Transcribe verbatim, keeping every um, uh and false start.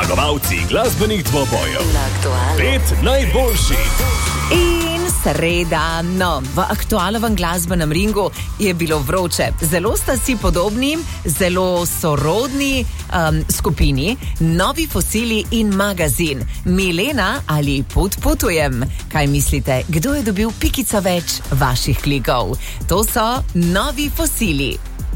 Poznavalci glasbenih dvobojev. Pet najboljših. In sreda, no, v aktualnem glasbenem ringu je bilo vroče. Zelo sta si podobni, zelo sorodni um, skupini, Novi fosili in Magazin. Milena ali Put putujem? Kaj mislite, kdo je dobil pikico več vaših klikov? To so Novi fosili.